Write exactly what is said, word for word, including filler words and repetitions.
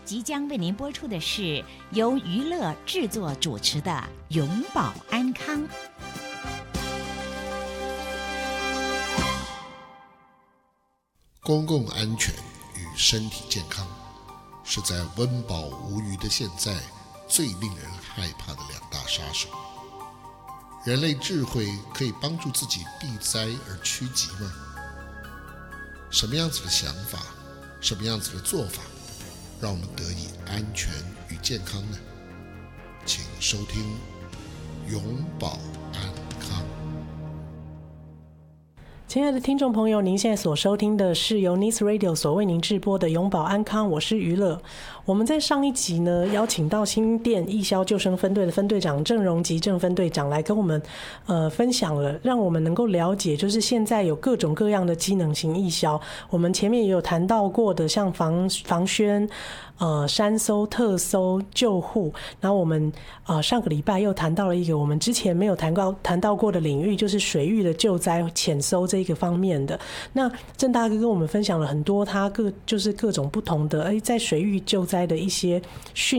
即将为您播出的是由娱乐制作主持的《永保安康》。 公共安全与身体健康是在温饱无余的现在最令人害怕的两大杀手。人类智慧可以帮助自己避灾而趋吉吗？什么样子的想法，什么样子的做法，让我们得以安全与健康呢？请收听永保安康。 亲爱的听众朋友，您现在所收听的是由 Nice Radio 所为您制播的永保安康，我是娱乐。我们在上一集呢，邀请到新店义消救生分队的分队长郑荣吉郑分队长来跟我们呃分享了，让我们能够了解，就是现在有各种各样的机能型义消。我们前面也有谈到过的，像防防宣、呃山搜、特搜、救护。然后我们呃上个礼拜又谈到了一个我们之前没有谈到谈到过的领域，就是水域的救灾潜搜这一个方面的。那郑大哥跟我们分享了很多他各就是各种不同的哎在水域救灾的一些训